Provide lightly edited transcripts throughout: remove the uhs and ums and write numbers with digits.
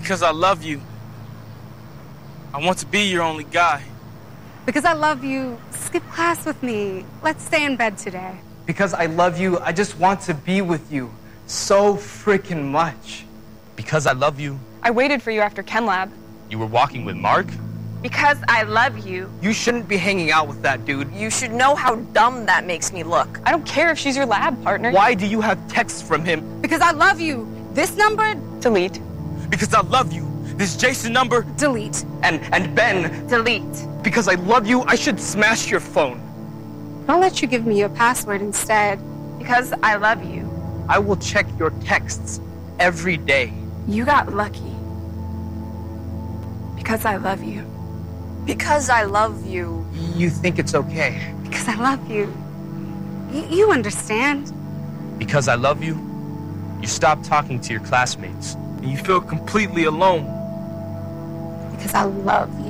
Because I love you. I want to be your only guy. Because I love you, skip class with me. Let's stay in bed today. Because I love you, I just want to be with you so freaking much. Because I love you. I waited for you after Chem Lab. You were walking with Mark? Because I love you. You shouldn't be hanging out with that dude. You should know how dumb that makes me look. I don't care if she's your lab partner. Why do you have texts from him? Because I love you. This number, Delete. Because I love you. This Jason number, delete. And Ben, Delete. because I love you, I should smash your phone. I'll let you give me your password instead. Because I love you. I will check your texts every day. You got lucky. Because I love you. Because I love you. You think it's okay? Because I love you. You understand. because I love you, you stop talking to your classmates. And you feel completely alone. Because I love you.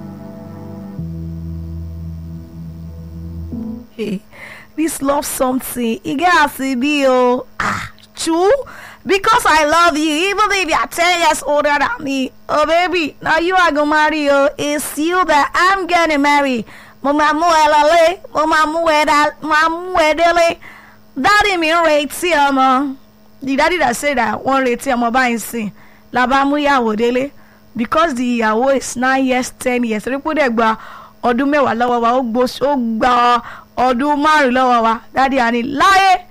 Hey, this love something. It has to be true. Because I love you, even if you are 10 years older than me. Oh baby, now you are gonna marry you. It's you that I'm gonna marry. Mama muelale, mama muedele. Daddy me rate ma. The daddy that said that one rate ma buying sin. Labamu ya wodele. Because the yawo is 9 years, 10 years. People they gba ọdún mẹ́wàá lọ́wọ́ wa, ó gba ọdún márùn lọ́wọ́ wa. Daddy ani láyé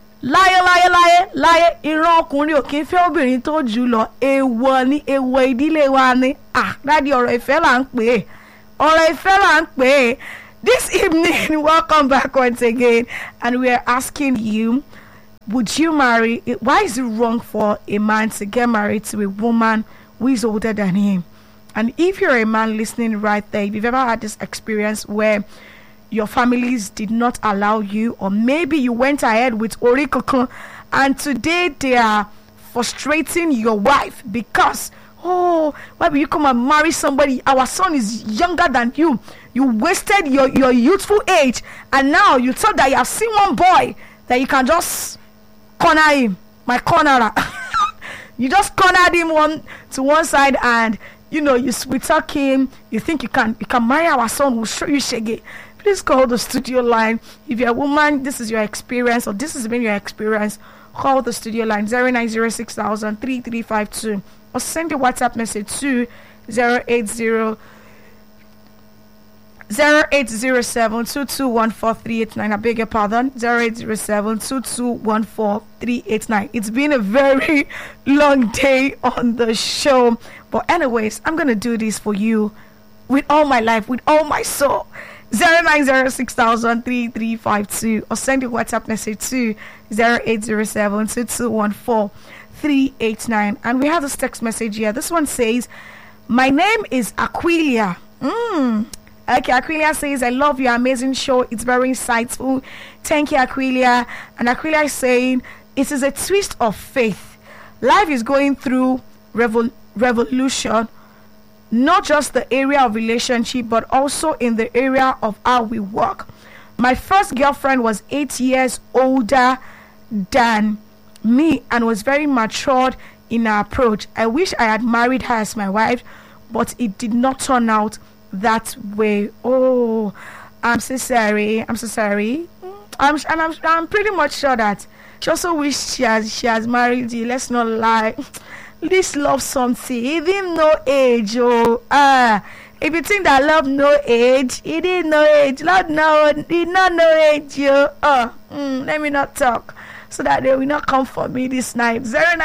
ìran ọkùnrin ò kí ń fẹ́ obìnrin tó jù lọ. Èèwọ̀ ni, èèwọ̀ ìdílé wa ni. Daddy ọ̀rọ̀ ìfẹ́ là ń pè é. This evening, welcome back once again, and we are asking you, would you marry? Why is it wrong for a man to get married to a woman who is older than him? And if you're a man listening right there, if you've ever had this experience where your families did not allow you, or maybe you went ahead with Orikoko, and today they are frustrating your wife because, oh, why will you come and marry somebody? Our son is younger than you. You wasted your youthful age, and now you thought that you have seen one boy that you can just corner him. My cornerer. You just cornered him one side, and you sweet talk him. You think you can marry our son. We'll show you shege. Please call the studio line. If you're a woman, this is your experience, or this has been your experience, call the studio line 0906-3352, or send a WhatsApp message to 0807-2214-389. I beg your pardon, 0807-2214-389. It's been a very long day on the show, but anyways, I'm gonna do this for you with all my life, with all my soul. 0906-3352, or send a WhatsApp message to 0807-2214-389. And we have this text message here. This one says, my name is Aquilia. Okay, Aquilia says, I love your amazing show. It's very insightful. Thank you, Aquilia. And Aquilia is saying, it is a twist of faith. Life is going through revolution, not just the area of relationship, but also in the area of how we work. My first girlfriend was 8 years older than me and was very matured in her approach. I wish I had married her as my wife, but it did not turn out that way. Oh, I'm so sorry. I'm pretty much sure that she also wished she has married you. Let's not lie. This love something, even no age. If you think that love no age, it didn't no age. Lord no, did not no age. Let me not talk, so that they will not come for me this night.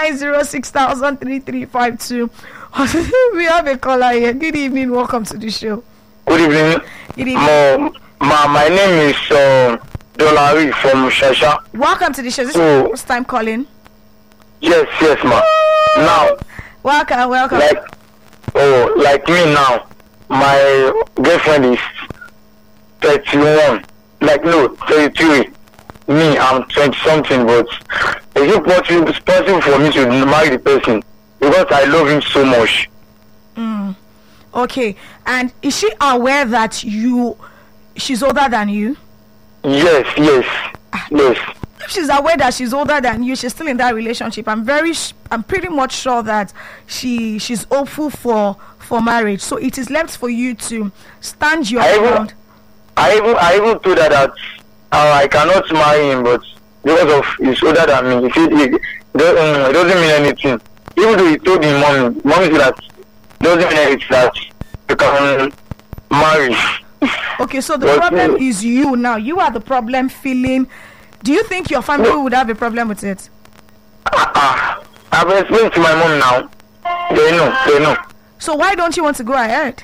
0906-3352. We have a caller here. Good evening. Welcome to the show. Good evening. Good evening. My name is Dolari from Shasha. Welcome to the show. This is your first time calling. Yes, ma. Now, welcome. Like me now, my girlfriend is 31. 33. Me, I'm 20 something. But is it possible for me to marry the person because I love him so much? Okay, and is she aware that she's older than you? Yes. if she's aware that she's older than you, she's still in that relationship, I'm pretty much sure that she's hopeful for marriage. So it is left for you to stand your ground. I even told her that I cannot marry him, but because of he's older than me, it doesn't mean anything. Even though he told me, mommy said that it doesn't mean anything that you can marry. Okay, so the problem is you now. You are the problem feeling. Do you think your family would have a problem with it? I've explained to my mom now. They know. So why don't you want to go ahead?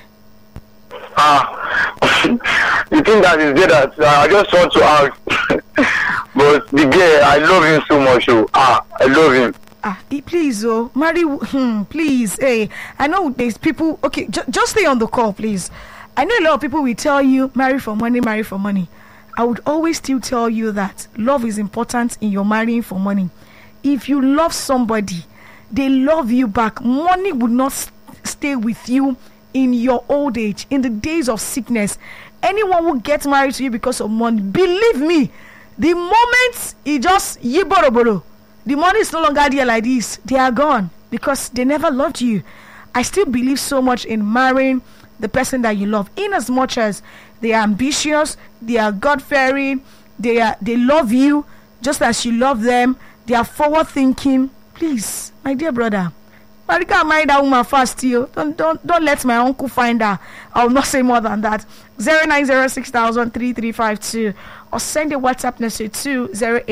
The thing that is there that I just want to ask, but the girl, I love him so much. I love him. Please, marry, please. Hey, I know there's people. Okay, just stay on the call, please. I know a lot of people will tell you marry for money, marry for money. I would always still tell you that love is important in your marrying for money. If you love somebody, they love you back. Money would not stay with you in your old age, in the days of sickness. Anyone who gets married to you because of money, believe me, the moment it just yiboroboro, the money is no longer there like this, they are gone because they never loved you. I still believe so much in marrying the person that you love, in as much as they are ambitious, they are God-fearing, they love you just as you love them, they are forward-thinking. Please, my dear brother, Marika, marry that woman fast, you. Don't let my uncle find her. I will not say more than that. 09060003352 or send a WhatsApp message to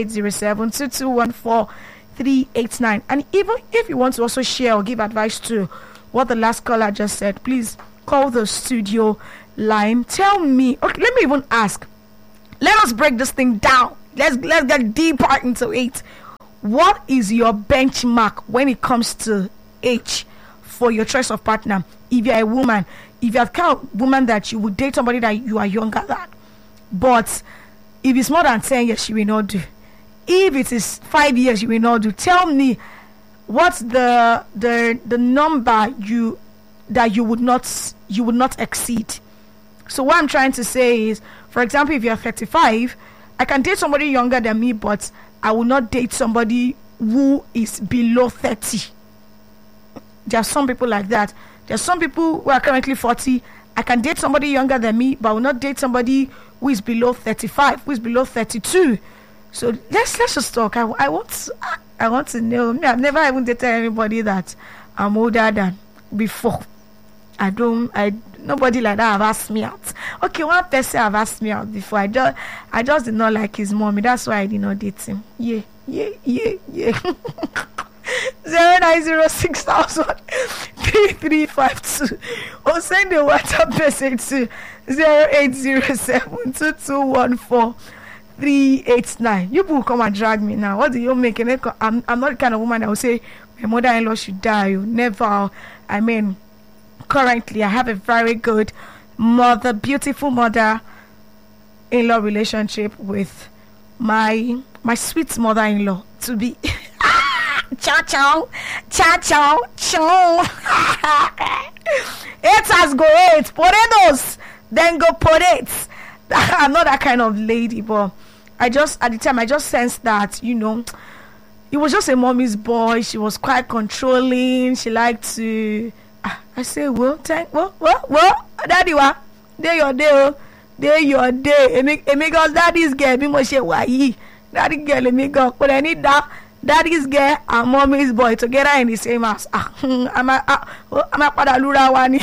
0807-2214-389. And even if you want to also share or give advice to what the last caller just said, please call the studio line. Tell me. Okay, let me even ask. Let us break this thing down. Let's get deeper into it. What is your benchmark when it comes to age for your choice of partner? If you're a woman, if you're the kind of woman that you would date somebody that you are younger than, but if it's more than 10 years, you will not do. If it is 5 years, you will not do. Tell me what's the number that you would not exceed. So what I'm trying to say is, for example, if you're 35, I can date somebody younger than me, but I will not date somebody who is below 30. There are some people like that. There are some people who are currently 40. I can date somebody younger than me, but I will not date somebody who is below 35, who is below 32. So let's just talk. I want to know. I've never even dated anybody that I'm older than before. Nobody like that have asked me out. Okay, one person have asked me out before. I just did not like his mommy. That's why I did not date him. Yeah. 09060003352 or send a WhatsApp message to 0807-2214-389. You people come and drag me now. What do you make? I'm not the kind of woman that will say my mother-in-law should die. Never. I mean, currently I have a very good beautiful mother-in-law relationship with my sweet mother-in-law to be. Cha-chow. Haters go hate. Potatoes. Then go potatoes. I'm not that kind of lady, but at the time, I just sensed that, it was just a mommy's boy. She was quite controlling. She liked to... I say, well, daddy, day your day. Because daddy's girl, be more why daddy girl, but I need that. Daddy's girl and mommy's boy together in the same house. I'm a padalura one.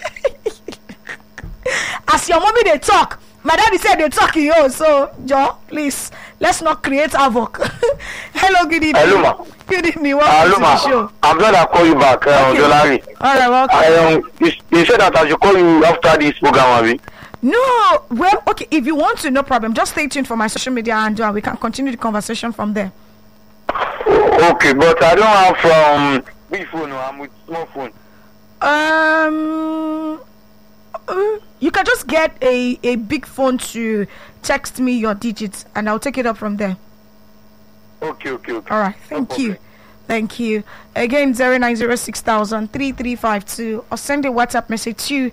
As your mommy they talk, my daddy said they talking yo. So Joe, please let's not create havoc. Hello, good evening. Hello, ma. Good evening. Welcome to the show. I'm glad I call you back, Jolari. All right, welcome. You said that I should call you after this program, Abi. No, well, okay. If you want to, no problem. Just stay tuned for my social media and we can continue the conversation from there. Okay, but I don't have big phone. I'm with small phone. You can just get a big phone to text me your digits, and I'll take it up from there. Okay. All right, thank you. Again, 09060003352 or send a WhatsApp message to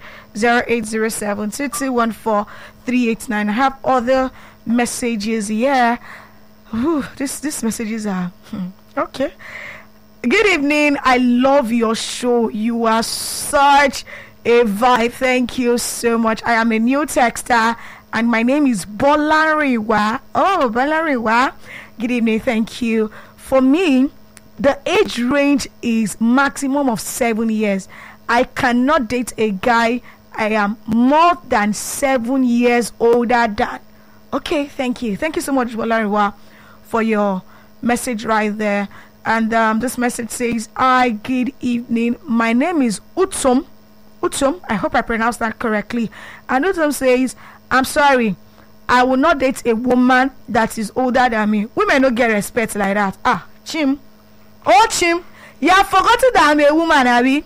0807-2214-389. I have other messages here. These messages are okay. Good evening. I love your show. You are such a vibe. Thank you so much. I am a new texter and my name is Bolariwa. Oh, Bolariwa. Good evening. Thank you. For me, the age range is maximum of 7 years. I cannot date a guy I am more than 7 years older than. Okay, thank you. Thank you so much, Bolariwa, for your message right there. And this message says, "Hi, good evening. My name is Utum. Utum, I hope I pronounced that correctly." And Utum says, "I'm sorry, I will not date a woman that is older than me." Women don't get respect like that. Chim. Oh, Chim, you have forgotten that I'm a woman, Abby.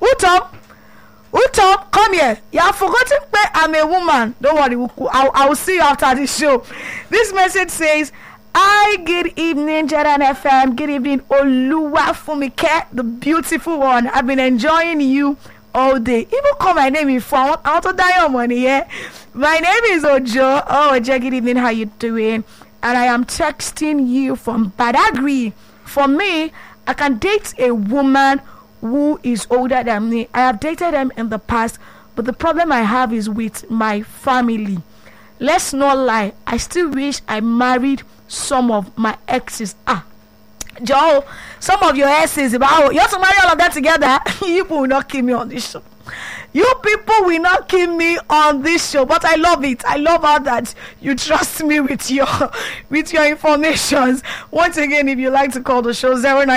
Utom, come here. You have forgotten that I'm a woman. Don't worry, I will see you after the show. This message says, "Hi, good evening, Jordan FM. Good evening, Oluwafumike, the beautiful one. I've been enjoying you all day." Even call my name in phone. I want to die on money, yeah? My name is Ojo. Oh, Ojo, good evening. How you doing? And I am texting you from Badagry. For me, I can date a woman who is older than me. I have dated them in the past, but the problem I have is with my family. Let's not lie. I still wish I married some of my exes. Joe, some of your exes, you have to marry all of that together. You people will not kill me on this show. You people will not kill me on this show, but I love it. I love how that you trust me with your informations. Once again, if you like to call the show,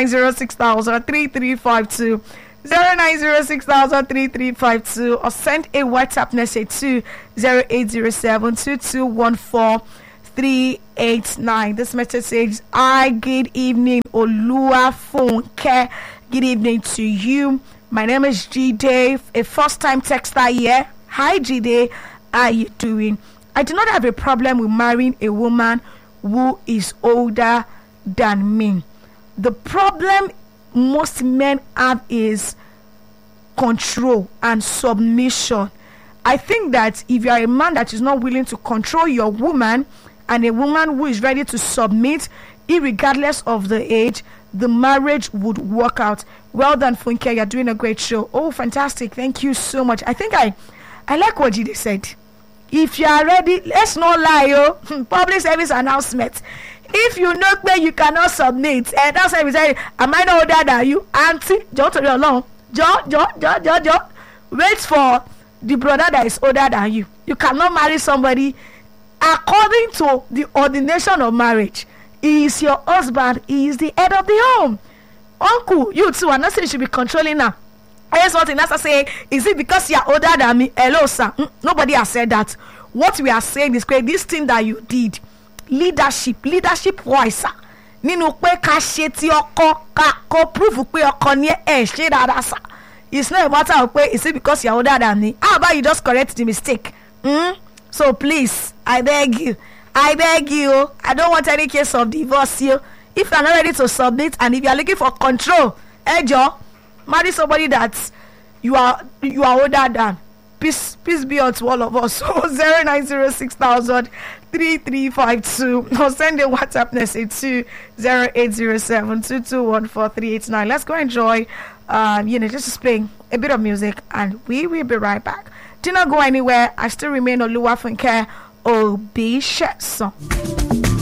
0906-3352, 0906-3352, or send a WhatsApp message to 0807-2214-389. This message says, "Hi, good evening, Oluwafunke. Good evening to you. My name is G-Day, a first-time texter here. Hi, G-Day. How are you doing? I do not have a problem with marrying a woman who is older than me. The problem most men have is control and submission. I think that if you are a man that is not willing to control your woman and a woman who is ready to submit, irregardless of the age, the marriage would work out." Well done, Funke. You're doing a great show. Oh, fantastic. Thank you so much. I think I like what Jide said. If you are ready, let's not lie, public service announcement. If you know where you cannot submit, and that's why we say, "Am I not older than you?" Auntie, John, wait for the brother that is older than you. You cannot marry somebody according to the ordination of marriage. He is your husband. He is the head of the home. Uncle, you too. I'm not saying you should be controlling now. I just want to say, is it because you are older than me? Hello, sir. Nobody has said that. What we are saying is, this thing that you did, leadership wise, sir. Nínú pé ká ṣe tí ọkọ ká prove pé ọkọ ní ṣe dáadáa, sir. It's not a matter of pé, is it because you are older than me? How about you just correct the mistake? So please, I beg you. I don't want any case of divorce here. If you are not ready to submit, and if you are looking for control, Joe, marry somebody that you are older than. Peace be unto all of us. So 0906-3352, or send a WhatsApp message to 0807-2214-389. Let's go enjoy just playing a bit of music, and we will be right back. Do not go anywhere. I still remain Oluwafunke Obishetson.